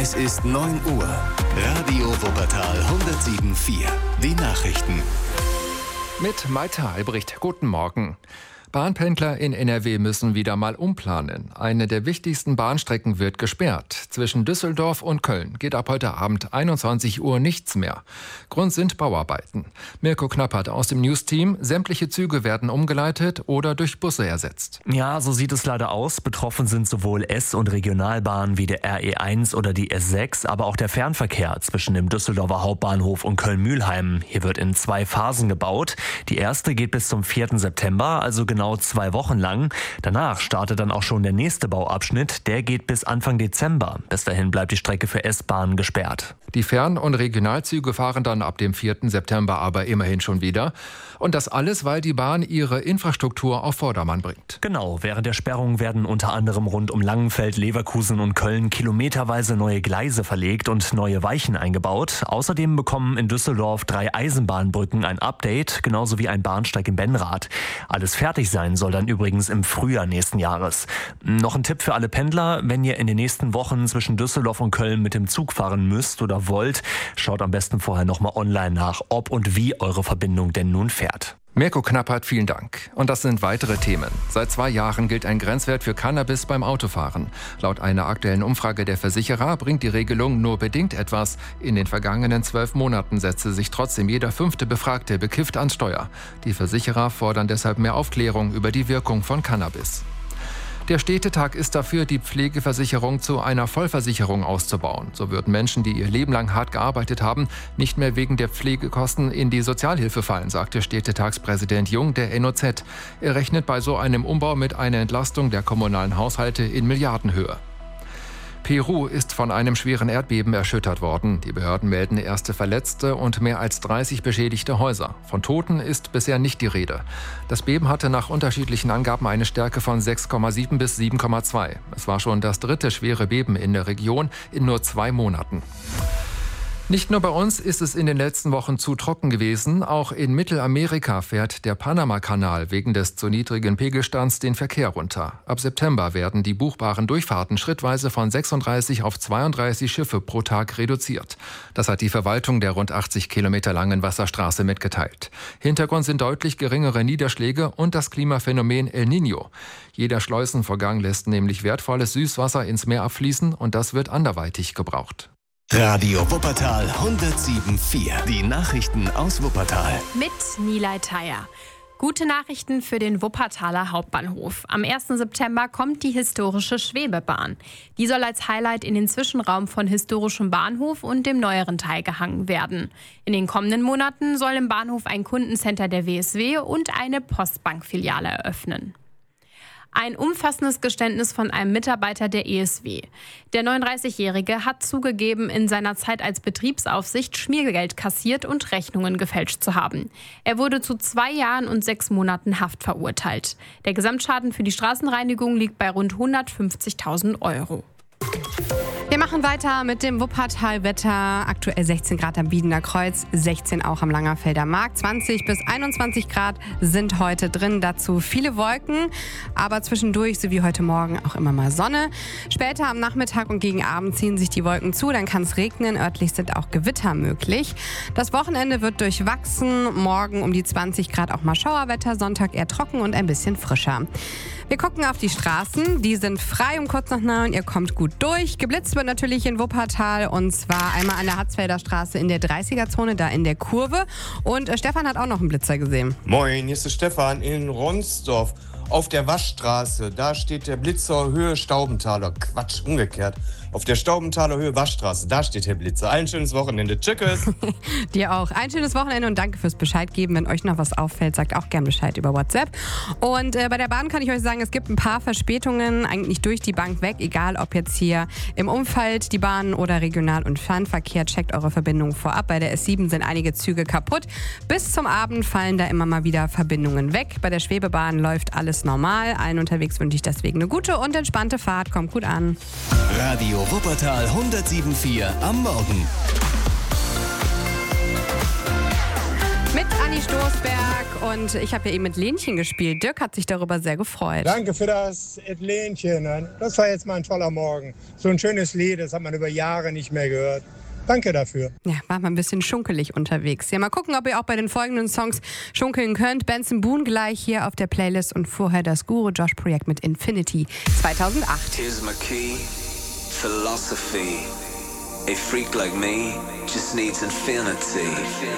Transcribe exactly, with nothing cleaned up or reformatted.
Es ist neun Uhr. Radio Wuppertal hundertsieben Komma vier. Die Nachrichten. Mit Malte Albrecht. Guten Morgen. Bahnpendler in N R W müssen wieder mal umplanen. Eine der wichtigsten Bahnstrecken wird gesperrt. Zwischen Düsseldorf und Köln geht ab heute Abend einundzwanzig Uhr nichts mehr. Grund sind Bauarbeiten. Mirko Knappert aus dem News-Team. Sämtliche Züge werden umgeleitet oder durch Busse ersetzt. Ja, so sieht es leider aus. Betroffen sind sowohl S- und Regionalbahnen wie der R E eins oder die S sechs, aber auch der Fernverkehr zwischen dem Düsseldorfer Hauptbahnhof und Köln-Mühlheim. Hier wird in zwei Phasen gebaut. Die erste geht bis zum vierten September, also genau zwei Wochen lang. Danach startet dann auch schon der nächste Bauabschnitt. Der geht bis Anfang Dezember. Bis dahin bleibt die Strecke für S-Bahnen gesperrt. Die Fern- und Regionalzüge fahren dann ab dem vierten September aber immerhin schon wieder. Und das alles, weil die Bahn ihre Infrastruktur auf Vordermann bringt. Genau, während der Sperrung werden unter anderem rund um Langenfeld, Leverkusen und Köln kilometerweise neue Gleise verlegt und neue Weichen eingebaut. Außerdem bekommen in Düsseldorf drei Eisenbahnbrücken ein Update, genauso wie ein Bahnsteig in Benrath. Alles fertig sein soll dann übrigens im Frühjahr nächsten Jahres. Noch ein Tipp für alle Pendler: Wenn ihr in den nächsten Wochen zwischen Düsseldorf und Köln mit dem Zug fahren müsst oder wollt, schaut am besten vorher nochmal online nach, ob und wie eure Verbindung denn nun fährt. Mirko Knappert, vielen Dank. Und das sind weitere Themen. Seit zwei Jahren gilt ein Grenzwert für Cannabis beim Autofahren. Laut einer aktuellen Umfrage der Versicherer bringt die Regelung nur bedingt etwas. In den vergangenen zwölf Monaten setzte sich trotzdem jeder fünfte Befragte bekifft ans Steuer. Die Versicherer fordern deshalb mehr Aufklärung über die Wirkung von Cannabis. Der Städtetag ist dafür, die Pflegeversicherung zu einer Vollversicherung auszubauen. So würden Menschen, die ihr Leben lang hart gearbeitet haben, nicht mehr wegen der Pflegekosten in die Sozialhilfe fallen, sagte Städtetagspräsident Jung der N O Z. Er rechnet bei so einem Umbau mit einer Entlastung der kommunalen Haushalte in Milliardenhöhe. Peru ist von einem schweren Erdbeben erschüttert worden. Die Behörden melden erste Verletzte und mehr als dreißig beschädigte Häuser. Von Toten ist bisher nicht die Rede. Das Beben hatte nach unterschiedlichen Angaben eine Stärke von sechs Komma sieben bis sieben Komma zwei. Es war schon das dritte schwere Beben in der Region in nur zwei Monaten. Nicht nur bei uns ist es in den letzten Wochen zu trocken gewesen. Auch in Mittelamerika fährt der Panama-Kanal wegen des zu niedrigen Pegelstands den Verkehr runter. Ab September werden die buchbaren Durchfahrten schrittweise von sechsunddreißig auf zweiunddreißig Schiffe pro Tag reduziert. Das hat die Verwaltung der rund achtzig Kilometer langen Wasserstraße mitgeteilt. Hintergrund sind deutlich geringere Niederschläge und das Klimaphänomen El Niño. Jeder Schleusenvorgang lässt nämlich wertvolles Süßwasser ins Meer abfließen und das wird anderweitig gebraucht. Radio Wuppertal hundertsieben Komma vier. Die Nachrichten aus Wuppertal. Mit Nilay Thayer. Gute Nachrichten für den Wuppertaler Hauptbahnhof. Am ersten September kommt die historische Schwebebahn. Die soll als Highlight in den Zwischenraum von historischem Bahnhof und dem neueren Teil gehangen werden. In den kommenden Monaten soll im Bahnhof ein Kundencenter der W S W und eine Postbankfiliale eröffnen. Ein umfassendes Geständnis von einem Mitarbeiter der E S W. Der neununddreißigjährige hat zugegeben, in seiner Zeit als Betriebsaufsicht Schmiergeld kassiert und Rechnungen gefälscht zu haben. Er wurde zu zwei Jahren und sechs Monaten Haft verurteilt. Der Gesamtschaden für die Straßenreinigung liegt bei rund hundertfünfzigtausend Euro. Wir machen weiter mit dem Wuppertal-Wetter. Aktuell sechzehn Grad am Biedener Kreuz, sechzehn auch am Langerfelder Markt. zwanzig bis einundzwanzig Grad sind heute drin. Dazu viele Wolken, aber zwischendurch, so wie heute Morgen, auch immer mal Sonne. Später am Nachmittag und gegen Abend ziehen sich die Wolken zu. Dann kann es regnen. Örtlich sind auch Gewitter möglich. Das Wochenende wird durchwachsen. Morgen um die zwanzig Grad auch mal Schauerwetter. Sonntag eher trocken und ein bisschen frischer. Wir gucken auf die Straßen. Die sind frei um kurz nach neun. Ihr kommt gut durch. Geblitzt wird natürlich in Wuppertal und zwar einmal an der Hatzfelder Straße in der dreißiger-Zone, da in der Kurve. Und äh, Stefan hat auch noch einen Blitzer gesehen. Moin, hier ist der Stefan in Ronsdorf. Auf der Waschstraße, da steht der Blitzer Höhe Staubenthaler. Quatsch, umgekehrt. Auf der Staubenthaler Höhe Waschstraße, da steht der Blitzer. Ein schönes Wochenende. Tschüss. Dir auch. Ein schönes Wochenende und danke fürs Bescheid geben. Wenn euch noch was auffällt, sagt auch gern Bescheid über WhatsApp. Und äh, bei der Bahn kann ich euch sagen, es gibt ein paar Verspätungen, eigentlich durch die Bank weg. Egal, ob jetzt hier im Umfeld die Bahn oder Regional- und Fernverkehr. Checkt eure Verbindung vorab. Bei der S sieben sind einige Züge kaputt. Bis zum Abend fallen da immer mal wieder Verbindungen weg. Bei der Schwebebahn läuft alles normal. Allen unterwegs wünsche ich deswegen eine gute und entspannte Fahrt. Kommt gut an. Radio Wuppertal hundertsieben Komma vier am Morgen. Mit Anni Stoßberg und ich habe ja eben mit Lenchen gespielt. Dirk hat sich darüber sehr gefreut. Danke für das Lenchen. Das war jetzt mal ein toller Morgen. So ein schönes Lied, das hat man über Jahre nicht mehr gehört. Danke dafür. Ja, war mal ein bisschen schunkelig unterwegs. Ja, mal gucken, ob ihr auch bei den folgenden Songs schunkeln könnt. Benson Boone gleich hier auf der Playlist und vorher das Guru-Josh-Projekt mit Infinity zweitausendacht. Here's my key, philosophy. A freak like me just needs infinity.